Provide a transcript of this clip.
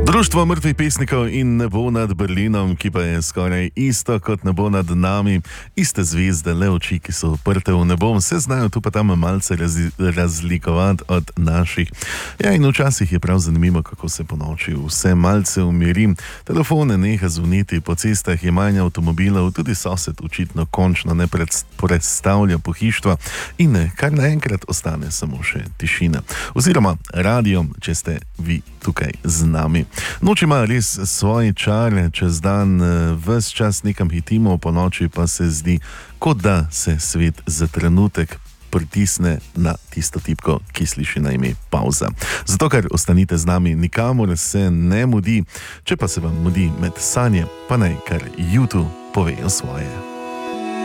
Društvo mrtvih pesnikov in nebo nad Berlinom, ki pa je skoraj isto kot nebo nad nami, iste zvezde, le oči, ki so uprte v nebo, vse znajo tu pa tam malce razlikovati od naših. Ja, in včasih je prav zanimivo, kako se po noči vse malce umiri, telefone neha zvoniti, po cestah je manj avtomobilov, tudi sosed očitno končno ne predstavlja pohištva in kar naenkrat ostane samo še tišina. Oziroma radio, če ste vi tukaj z nami. Noč ima res svoje čare, čez dan ves čas nekam hitimo, po noči pa se zdi, kot da se svet za trenutek pritisne na tisto tipko, ki sliši na ime pauza. Zato, ker ostanite z nami, nikamor se ne mudi, če pa se vam mudi med sanje, pa naj kar YouTube povejo svoje.